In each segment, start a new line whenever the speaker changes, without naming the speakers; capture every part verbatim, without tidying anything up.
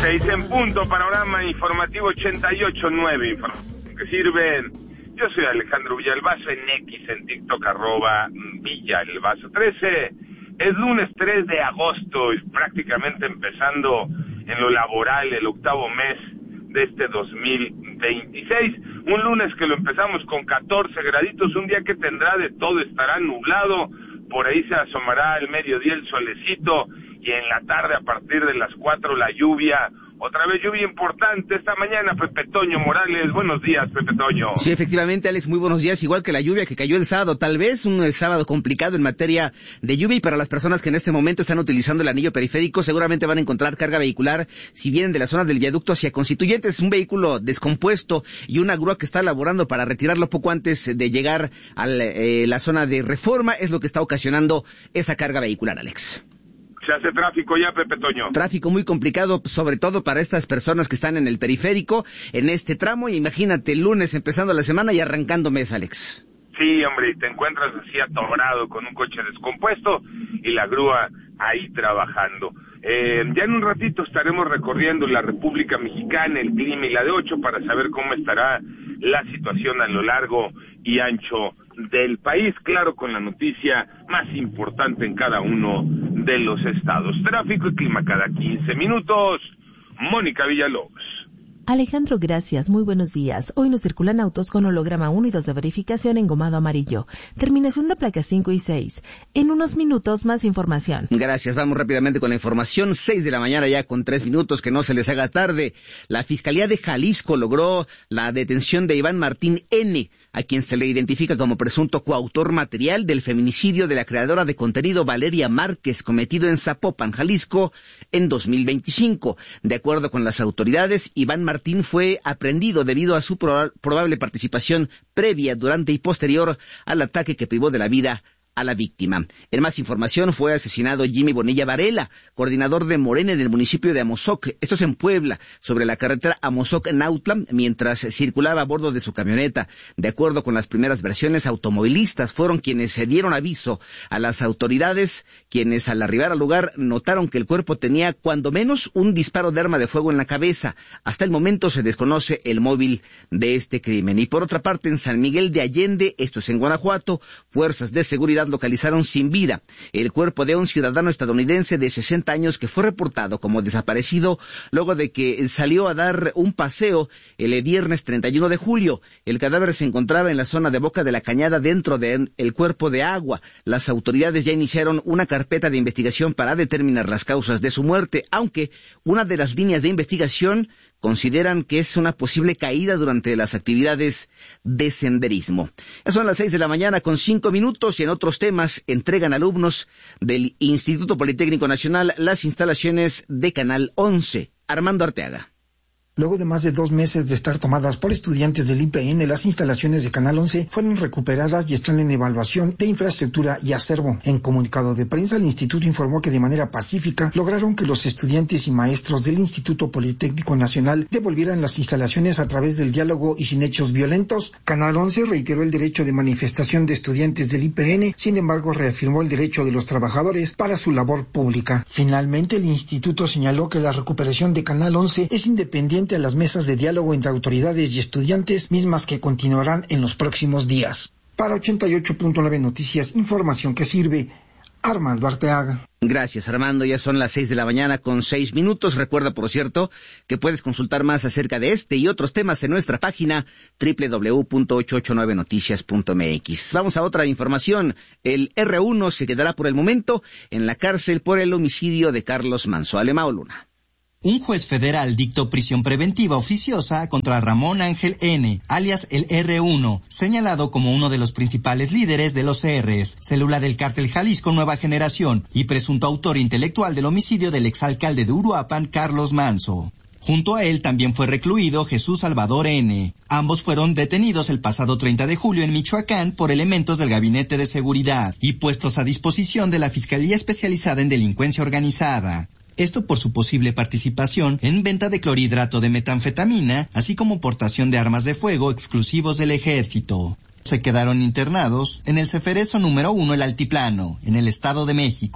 Seis en punto, panorama informativo ochenta y ocho nueve, información que sirven. Yo soy Alejandro Villalbazo, en X, en TikTok, arroba Villalbazo trece. Es lunes tres de agosto y prácticamente empezando en lo laboral el octavo mes de este dos mil veintiséis. Un lunes que lo empezamos con catorce graditos, un día que tendrá de todo, estará nublado, por ahí se asomará al mediodía el solecito y en la tarde a partir de las cuatro la lluvia. Otra vez lluvia importante esta mañana, Pepe Toño Morales. Buenos días, Pepe Toño.
Sí, efectivamente, Alex, muy buenos días. Igual que la lluvia que cayó el sábado, tal vez un sábado complicado en materia de lluvia, y para las personas que en este momento están utilizando el anillo periférico, seguramente van a encontrar carga vehicular si vienen de la zona del viaducto hacia Constituyentes, un vehículo descompuesto y una grúa que está laborando para retirarlo poco antes de llegar a la, eh, la zona de Reforma, es lo que está ocasionando esa carga vehicular, Alex.
Se hace tráfico ya, Pepe Toño.
Tráfico muy complicado, sobre todo para estas personas que están en el periférico, en este tramo, y imagínate, el lunes empezando la semana y arrancando mes, Alex.
Sí, hombre, y te encuentras así atorado con un coche descompuesto y la grúa ahí trabajando. Eh, ya en un ratito estaremos recorriendo la República Mexicana, el clima y la de ocho, para saber cómo estará la situación a lo largo y ancho del país, claro, con la noticia más importante en cada uno de los estados. Tráfico y clima cada quince minutos. Mónica Villalobos.
Alejandro, gracias. Muy buenos días. Hoy nos circulan autos con holograma uno y dos de verificación engomado amarillo. Terminación de placas cinco y seis. En unos minutos, más información.
Gracias. Vamos rápidamente con la información. seis de la mañana ya con tres minutos, que no se les haga tarde. La Fiscalía de Jalisco logró la detención de Iván Martín N., a quien se le identifica como presunto coautor material del feminicidio de la creadora de contenido Valeria Márquez, cometido en Zapopan, Jalisco, en dos mil veinticinco. De acuerdo con las autoridades, Iván Martín fue aprehendido debido a su proba- probable participación previa, durante y posterior al ataque que privó de la vida a la víctima. En más información, fue asesinado Jimmy Bonilla Varela, coordinador de Morena en el municipio de Amozoc, esto es en Puebla, sobre la carretera Amozoc-Nautla, mientras circulaba a bordo de su camioneta. De acuerdo con las primeras versiones, automovilistas fueron quienes se dieron aviso a las autoridades, quienes al arribar al lugar notaron que el cuerpo tenía cuando menos un disparo de arma de fuego en la cabeza. Hasta el momento se desconoce el móvil de este crimen. Y por otra parte, en San Miguel de Allende, esto es en Guanajuato, fuerzas de seguridad localizaron sin vida el cuerpo de un ciudadano estadounidense de sesenta años que fue reportado como desaparecido luego de que salió a dar un paseo el viernes treinta y uno de julio. El cadáver se encontraba en la zona de Boca de la Cañada, dentro del cuerpo de agua. Las autoridades ya iniciaron una carpeta de investigación para determinar las causas de su muerte, aunque una de las líneas de investigación consideran que es una posible caída durante las actividades de senderismo. Ya son las seis de la mañana con cinco minutos, y en otros temas, entregan alumnos del Instituto Politécnico Nacional las instalaciones de Canal once. Armando Arteaga.
Luego de más de dos meses de estar tomadas por estudiantes del I P N, las instalaciones de Canal once fueron recuperadas y están en evaluación de infraestructura y acervo. En comunicado de prensa, el instituto informó que de manera pacífica lograron que los estudiantes y maestros del Instituto Politécnico Nacional devolvieran las instalaciones a través del diálogo y sin hechos violentos. Canal once reiteró el derecho de manifestación de estudiantes del I P N, sin embargo reafirmó el derecho de los trabajadores para su labor pública. Finalmente, el instituto señaló que la recuperación de Canal once es independiente a las mesas de diálogo entre autoridades y estudiantes, mismas que continuarán en los próximos días. Para ochenta y ocho punto nueve Noticias, información que sirve, Armando Arteaga.
Gracias, Armando. Ya son las seis de la mañana con seis minutos. Recuerda, por cierto, que puedes consultar más acerca de este y otros temas en nuestra página doble u doble u doble u punto ochocientos ochenta y nueve noticias punto m x. Vamos a otra información. El erre uno se quedará por el momento en la cárcel por el homicidio de Carlos Manso. Alemao Luna.
Un juez federal dictó prisión preventiva oficiosa contra Ramón Ángel N., alias el erre uno, señalado como uno de los principales líderes de los C Rs, célula del cártel Jalisco Nueva Generación y presunto autor intelectual del homicidio del exalcalde de Uruapan, Carlos Manso. Junto a él también fue recluido Jesús Salvador N. Ambos fueron detenidos el pasado treinta de julio en Michoacán por elementos del Gabinete de Seguridad y puestos a disposición de la Fiscalía Especializada en Delincuencia Organizada. Esto por su posible participación en venta de clorhidrato de metanfetamina, así como portación de armas de fuego exclusivos del ejército. Se quedaron internados en el Ceferezo número uno El Altiplano, en el Estado de México.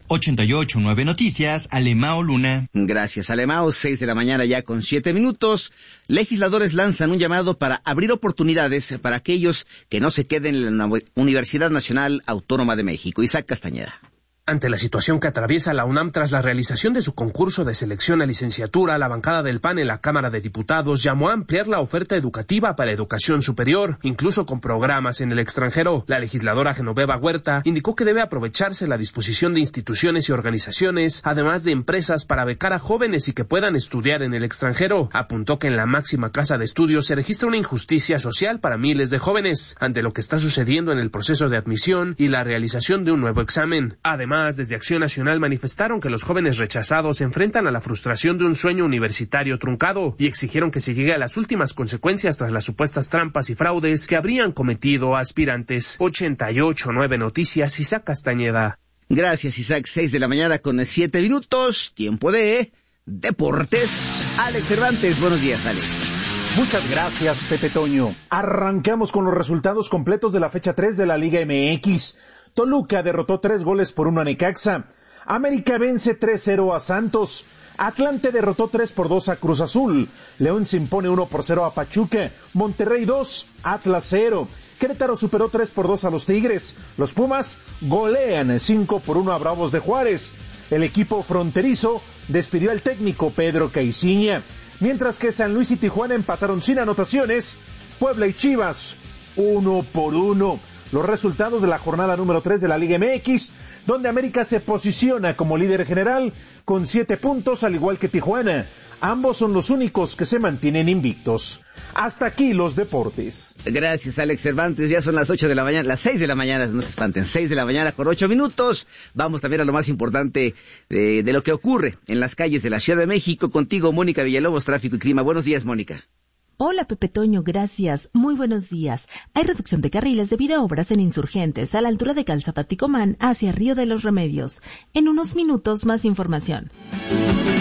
ochenta y ocho punto nueve Noticias, Alemao Luna.
Gracias, Alemao. Seis de la mañana ya con siete minutos. Legisladores lanzan un llamado para abrir oportunidades para aquellos que no se queden en la Universidad Nacional Autónoma de México. Isaac Castañeda.
Ante la situación que atraviesa la UNAM tras la realización de su concurso de selección a licenciatura, la bancada del P A N en la Cámara de Diputados llamó a ampliar la oferta educativa para educación superior, incluso con programas en el extranjero. La legisladora Genoveva Huerta indicó que debe aprovecharse la disposición de instituciones y organizaciones, además de empresas, para becar a jóvenes y que puedan estudiar en el extranjero. Apuntó que en la máxima casa de estudios se registra una injusticia social para miles de jóvenes, ante lo que está sucediendo en el proceso de admisión y la realización de un nuevo examen. Además, desde Acción Nacional manifestaron que los jóvenes rechazados se enfrentan a la frustración de un sueño universitario truncado y exigieron que se llegue a las últimas consecuencias tras las supuestas trampas y fraudes que habrían cometido aspirantes. ochenta y ocho punto nueve Noticias, Isaac Castañeda.
Gracias, Isaac. Seis de la mañana con siete minutos. Tiempo de deportes. Alex Cervantes, buenos días, Alex.
Muchas gracias, Pepe Toño. Arrancamos con los resultados completos de la fecha tres de la Liga M X. Toluca derrotó tres goles por uno a Necaxa. América vence tres cero a Santos. Atlante derrotó tres por dos a Cruz Azul. León se impone uno por cero a Pachuca. Monterrey dos, Atlas cero. Querétaro superó tres por dos a los Tigres. Los Pumas golean cinco por uno a Bravos de Juárez. El equipo fronterizo despidió al técnico Pedro Caiciña. Mientras que San Luis y Tijuana empataron sin anotaciones. Puebla y Chivas uno por uno. Los resultados de la jornada número tres de la Liga M X, donde América se posiciona como líder general con siete puntos, al igual que Tijuana. Ambos son los únicos que se mantienen invictos. Hasta aquí los deportes.
Gracias, Alex Cervantes. Ya son las ocho de la mañana, las seis de la mañana, no se espanten, seis de la mañana con ocho minutos. Vamos también a lo más importante de, de lo que ocurre en las calles de la Ciudad de México. Contigo, Mónica Villalobos, Tráfico y Clima. Buenos días, Mónica.
Hola, Pepe Toño, gracias. Muy buenos días. Hay reducción de carriles debido a obras en Insurgentes, a la altura de Calzada Ticomán, hacia Río de los Remedios. En unos minutos, más información.